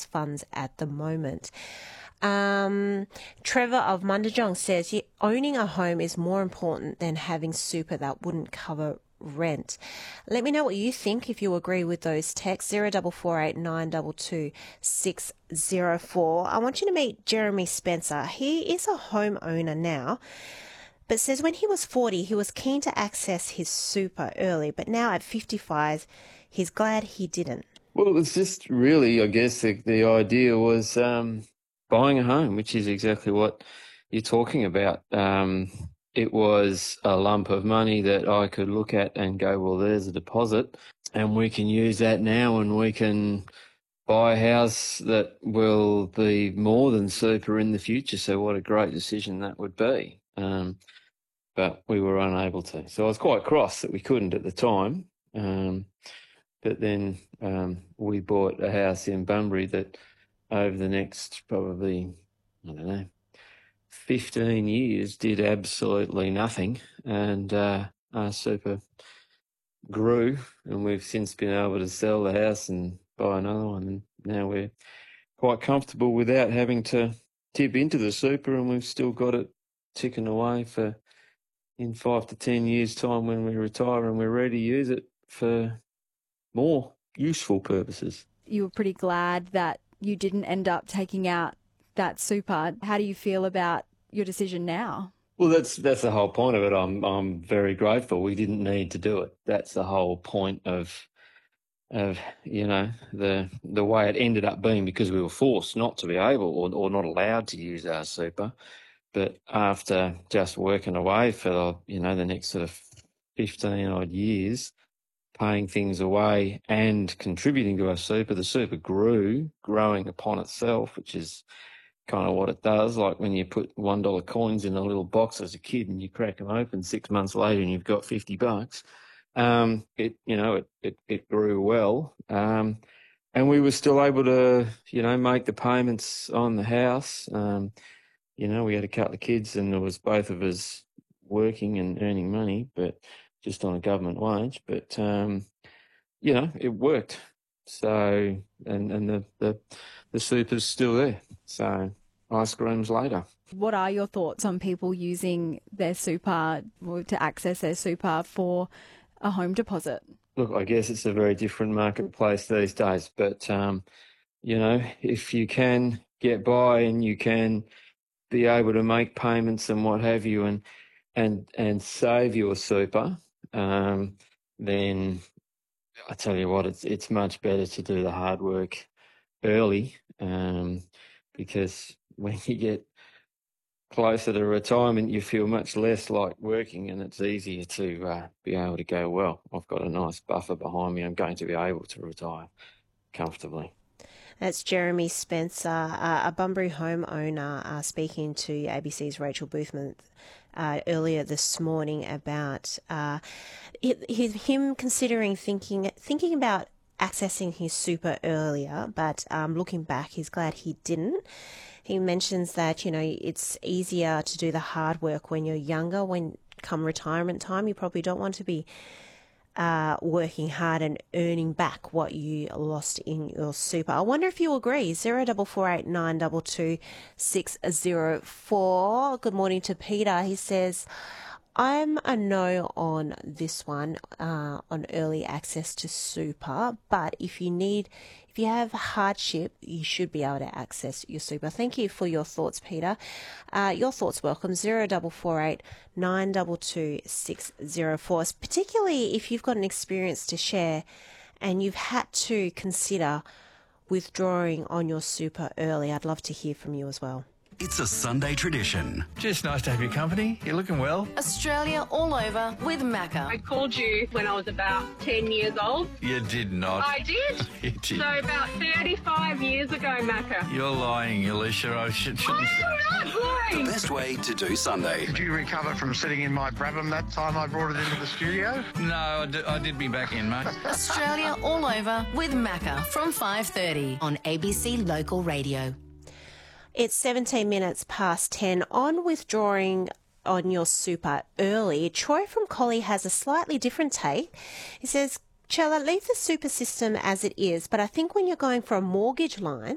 trust funds at the moment. Trevor of Mundajong says owning a home is more important than having super that wouldn't cover rent. Let me know what you think if you agree with those texts. 0448 922 604. I want you to meet Jeremy Spencer. He is a homeowner now, but says when he was 40, he was keen to access his super early, but now at 55, he's glad he didn't. Well, it's just really, I guess, the idea was buying a home, which is exactly what you're talking about. It was a lump of money that I could look at and go, well, there's a deposit, and we can use that now, and we can buy a house that will be more than super in the future. So what a great decision that would be. But we were unable to. So I was quite cross that we couldn't at the time. But then we bought a house in Bunbury that over the next probably, 15 years did absolutely nothing. And our super grew, and we've since been able to sell the house and buy another one. And now we're quite comfortable without having to tip into the super, and we've still got it ticking away for in 5 to 10 years' time when we retire, and we're ready to use it for more useful purposes. You were pretty glad that you didn't end up taking out that super. How do you feel about your decision now? Well, that's the whole point of it. I'm very grateful. We didn't need to do it. That's the whole point of the way it ended up being, because we were forced not to be able or not allowed to use our super. But after just working away for the next sort of 15 odd years, paying things away and contributing to our super, the super growing upon itself, which is kind of what it does. Like when you put $1 coins in a little box as a kid and you crack them open 6 months later and you've got $50. It grew well. And we were still able to, make the payments on the house. We had a couple of kids and there was both of us working and earning money, but just on a government wage. But, it worked. So, and the super's still there. So ice creams later. What are your thoughts on people using their super to access their super for a home deposit? Look, I guess it's a very different marketplace these days. But, if you can get by and you can be able to make payments and what have you and save your super, then I tell you what, it's much better to do the hard work early, because when you get closer to retirement, you feel much less like working, and it's easier to be able to go, well, I've got a nice buffer behind me. I'm going to be able to retire comfortably. That's Jeremy Spencer, a Bunbury homeowner, speaking to ABC's Rachel Boothman earlier this morning about him considering thinking about accessing his super earlier, but looking back, he's glad he didn't. He mentions that, it's easier to do the hard work when you're younger. When come retirement time, you probably don't want to be working hard and earning back what you lost in your super. I wonder if you agree. 0448 922 604. Good morning to Peter. He says, I'm a no on this one, on early access to super, but if you have hardship, you should be able to access your super. Thank you for your thoughts, Peter. Your thoughts welcome. 0448 922 604. Particularly if you've got an experience to share and you've had to consider withdrawing on your super early. I'd love to hear from you as well. It's a Sunday tradition. Just nice to have your company. You're looking well. Australia all over with Macca. I called you when I was about 10 years old. You did not. I did. You did. So about 35 years ago, Macca. You're lying, Alicia. I'm not lying. The best way to do Sunday. Did you recover from sitting in my Brabham that time I brought it into the studio? No, I did be back in, mate. Australia all over with Macca from 5:30 on ABC Local Radio. It's 17 minutes past 10 on withdrawing on your super early. Troy from Collie has a slightly different take. He says, Chella, leave the super system as it is, but I think when you're going for a mortgage line,